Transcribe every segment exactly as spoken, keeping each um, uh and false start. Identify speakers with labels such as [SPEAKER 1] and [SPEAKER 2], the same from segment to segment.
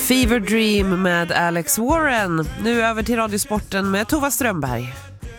[SPEAKER 1] Fever Dream med Alex Warren. Nu över till Radiosporten med Tova Strömberg.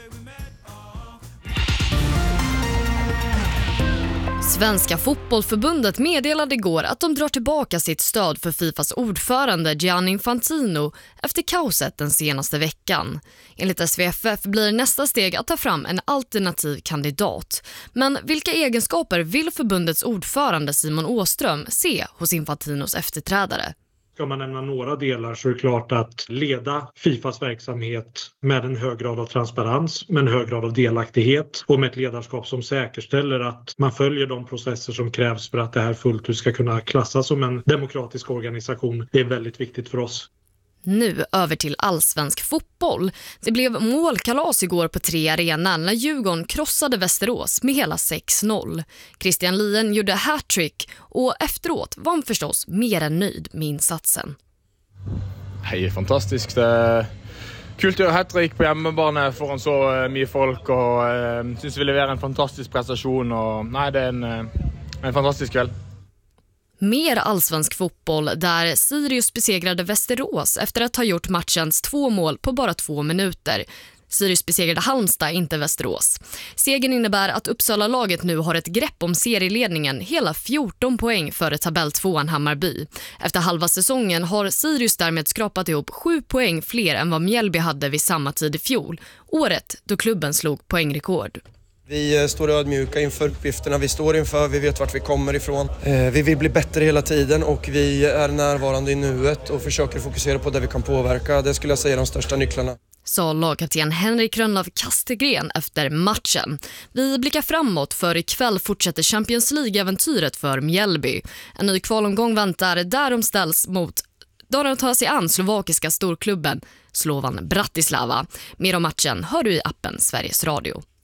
[SPEAKER 2] Svenska fotbollförbundet meddelade igår att de drar tillbaka sitt stöd för Fifas ordförande Gianni Infantino efter kaoset den senaste veckan. Enligt S V F F blir nästa steg att ta fram en alternativ kandidat. Men vilka egenskaper vill förbundets ordförande Simon Åström se hos Infantinos efterträdare?
[SPEAKER 3] Ska man nämna några delar så är det klart att leda Fifas verksamhet med en hög grad av transparens, med en hög grad av delaktighet och med ett ledarskap som säkerställer att man följer de processer som krävs för att det här fullt ut ska kunna klassas som en demokratisk organisation. Det är väldigt viktigt för oss.
[SPEAKER 2] Nu över till allsvensk fotboll. Det blev målkalas igår på tre arenan när Djurgården krossade Västerås med hela sex noll. Christian Lien gjorde hattrick och efteråt var han förstås mer än nöjd med insatsen.
[SPEAKER 4] Det är fantastiskt. Det kult att göra hattrick på hemmebane foran så mycket folk och jag syns vi levererar en fantastisk prestation och nej, det är en, en fantastisk kväll.
[SPEAKER 2] Mer allsvensk fotboll där Sirius besegrade Västerås efter att ha gjort matchens två mål på bara två minuter. Sirius besegrade Halmstad, inte Västerås. Segern innebär att Uppsala-laget nu har ett grepp om serieledningen, hela fjorton poäng före tabelltvåan Hammarby. Efter halva säsongen har Sirius därmed skrapat ihop sju poäng fler än vad Mjällby hade vid samma tid i fjol. Året då klubben slog poängrekord.
[SPEAKER 5] Vi står ödmjuka inför uppgifterna vi står inför, vi vet vart vi kommer ifrån. Vi vill bli bättre hela tiden och vi är närvarande i nuet och försöker fokusera på det vi kan påverka. Det skulle jag säga är de största nycklarna.
[SPEAKER 2] Sa lagkapten Henrik Rönnlöf Kastegren efter matchen. Vi blickar framåt för ikväll fortsätter Champions League-äventyret för Mjällby. En ny kvalomgång väntar där de ställs mot då de tar sig an slovakiska storklubben Slovan Bratislava. Mer om matchen hör du i appen Sveriges Radio.